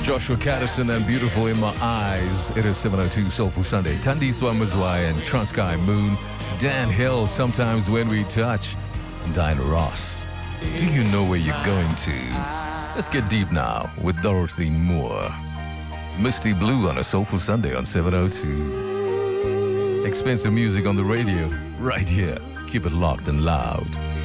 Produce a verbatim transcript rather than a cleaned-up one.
Joshua Caddison and Beautiful in My Eyes. It is seven oh two Soulful Sunday. Tandy Swamazwai and Transky Moon. Dan Hill, Sometimes When We Touch. And Diana Ross. Do you know where you're going to? Let's get deep now with Dorothy Moore. Misty Blue on a Soulful Sunday on seven oh two. Expensive music on the radio, right here. Keep it locked and loud.